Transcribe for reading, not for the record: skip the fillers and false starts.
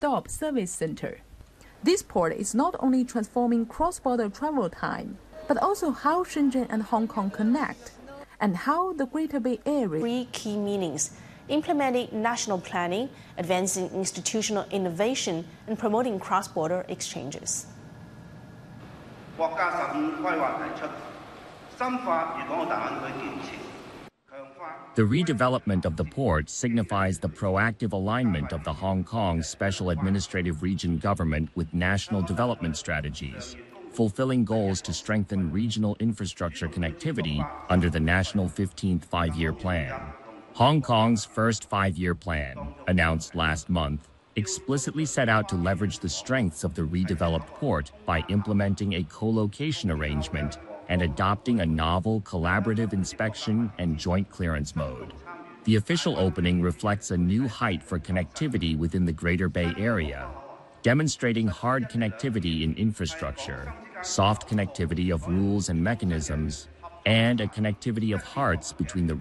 one-stop service center. This port is not only transforming cross-border travel time, but also how Shenzhen and Hong Kong connect, and how the Greater Bay Area. Three key meanings: implementing national planning, advancing institutional innovation, and promoting cross-border exchanges. The redevelopment of the port signifies the proactive alignment of the Hong Kong Special Administrative Region government with national development strategies, fulfilling goals to strengthen regional infrastructure connectivity under the National 15th Five-Year Plan. Hong Kong's first five-year plan, announced last month, explicitly set out to leverage the strengths of the redeveloped port by implementing a co-location arrangement and adopting a novel collaborative inspection and joint clearance mode. The official opening reflects a new height for connectivity within the Greater Bay Area, demonstrating hard connectivity in infrastructure, soft connectivity of rules and mechanisms, and a connectivity of hearts between the